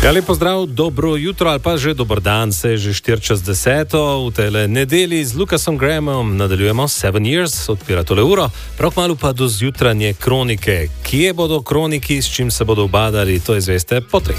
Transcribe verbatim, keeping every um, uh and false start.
Ja, lepo zdrav, dobro jutro ali pa že dober dan, se je že štiri čez deseto. V tele nedeli z Lukasom Grahamom nadaljujemo Seven Years, odpira tole uro, prav kmalu pa do zjutranje kronike. Kje bodo kroniki, s čim se bodo ubadali, to izveste po treh.